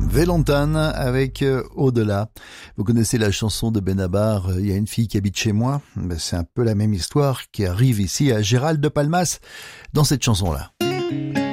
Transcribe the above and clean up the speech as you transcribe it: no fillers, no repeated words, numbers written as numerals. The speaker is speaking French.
Vélantan avec Au-delà. Vous connaissez la chanson de Benabar, il y a une fille qui habite chez moi. C'est un peu la même histoire qui arrive ici à Gérald de Palmas dans cette chanson-là.